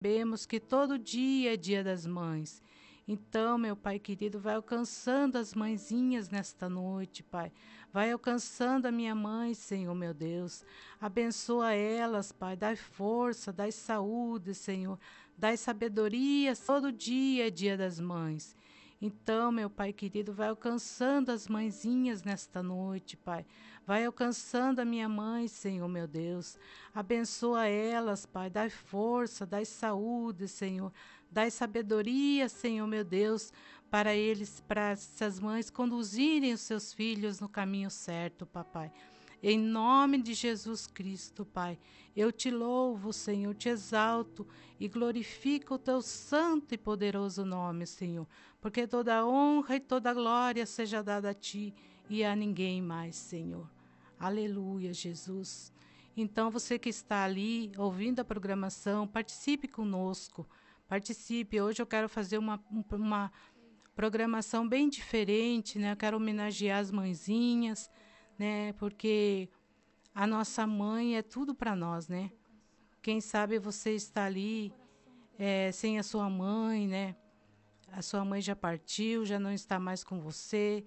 Sabemos que todo dia é dia das mães. Então, meu Pai querido, vai alcançando as mãezinhas nesta noite, Pai. Vai alcançando a minha mãe, Senhor, meu Deus. Abençoa elas, Pai. Dai força, dai saúde, Senhor. Dai sabedoria. Todo dia é dia das mães. Então, meu Pai querido, vai alcançando as mãezinhas nesta noite, Pai. Vai alcançando a minha mãe, Senhor, meu Deus. Abençoa elas, Pai. Dai força, dai saúde, Senhor. Dai sabedoria, Senhor, meu Deus, para essas mães conduzirem os seus filhos no caminho certo, papai. Em nome de Jesus Cristo, Pai, eu te louvo, Senhor, te exalto e glorifico o teu santo e poderoso nome, Senhor, porque toda honra e toda glória seja dada a ti e a ninguém mais, Senhor. Aleluia, Jesus. Então, você que está ali ouvindo a programação, participe conosco. Participe. Hoje eu quero fazer uma programação bem diferente, né? Eu quero homenagear as mãezinhas, né? Porque a nossa mãe é tudo para nós, né? Quem sabe você está ali sem a sua mãe, né? A sua mãe já partiu, já não está mais com você.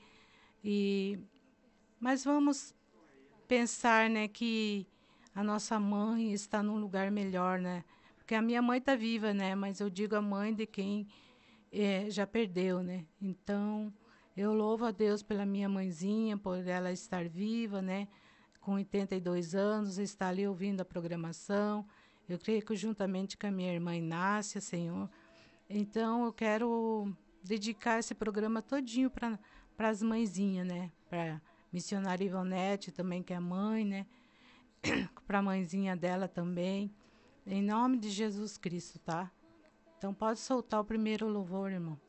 Mas vamos pensar, né, que a nossa mãe está num lugar melhor, né? Porque a minha mãe está viva, né? Mas eu digo a mãe de quem já perdeu, né? Então, eu louvo a Deus pela minha mãezinha, por ela estar viva, né? Com 82 anos, está ali ouvindo a programação. Eu creio que juntamente com a minha irmã Inácia, Senhor. Então, eu quero dedicar esse programa todinho para as mãezinhas, né? Para missionária Ivonete também, que é mãe, né? Para a mãezinha dela também. Em nome de Jesus Cristo, tá? Então, pode soltar o primeiro louvor, irmão.